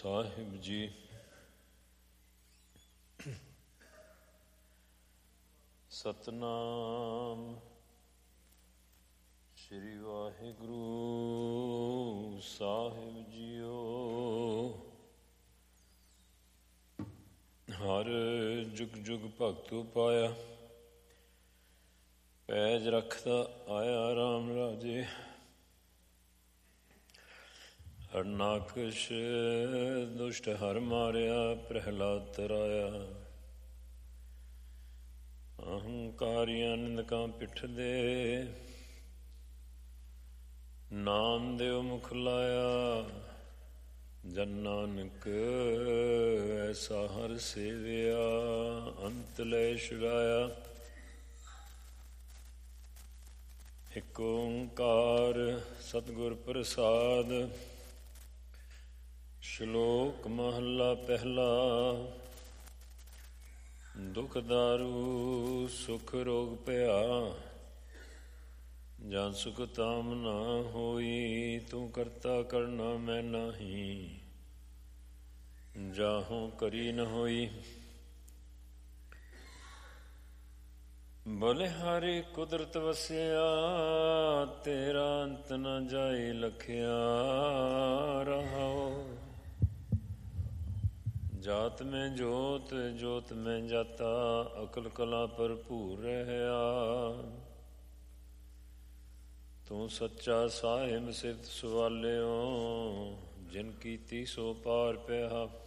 ਸਾਹਿਬ ਜੀ। ਸਤਨਾਮ ਸ੍ਰੀ ਵਾਹਿਗੁਰੂ ਸਾਹਿਬ JIO. ਹਰ ਜੁਗ ਜੁਗ ਭਗਤੂ ਪਾਇਆ, ਪੈਜ ਰੱਖਦਾ ਆਇਆ ਰਾਮ ਰਾਜੇ। ਹਰਨਾਕਸ਼ ਦੁਸ਼ਟ ਹਰ ਮਾਰਿਆ, ਪ੍ਰਹਿਲਾਦ ਤਰਾਇਆ। ਅਹੰਕਾਰੀਆਂ ਨਿੰਦਕਾਂ ਪਿੱਠ ਦੇ, ਨਾਮ ਦਿਓ ਮੁਖ ਲਾਇਆ। ਜਨ ਨਾਨਕ ਐਸਾ ਹਰ ਸੇਵਿਆ, ਅੰਤ ਲੈ ਛੁਡਾਇਆ। ਇਕ ਓਂਕਾਰ ਸਤਿਗੁਰ ਪ੍ਰਸਾਦ, ਸ਼ਲੋਕ ਮਹੱਲਾ ਪਹਿਲਾ। ਦੁਖ ਦਾਰੂ ਸੁਖ ਰੋਗ ਭਇਆ, ਜਾਂ ਸੁਖ ਤਾਮ ਨਾ ਹੋਈ। ਤੂੰ ਕਰਤਾ ਕਰਨਾ ਮੈਂ ਨਾਹੀ, ਜਾਹੋਂ ਕਰੀ ਨ ਹੋਈ। ਬਲਿਹਾਰੀ ਕੁਦਰਤ ਵਸਿਆ, ਤੇਰਾ ਅੰਤ ਨ ਜਾਈ ਲਖਿਆ। ਰਹਾਓ ਜਾਤ ਮੈਂ ਜੋਤ, ਜੋਤ ਮੈਂ ਜਾਤਾ। ਅਕਲ ਕਲਾ ਭਰਪੂਰ ਰਹਿਆ, ਤੂੰ ਸੱਚਾ ਸਾਹਿਬ ਸਿਫਤ ਸਵਾਲਿਓ। ਜਿਨ ਕੀਤੀ ਸੋ ਪਾਰ ਪਿਆ।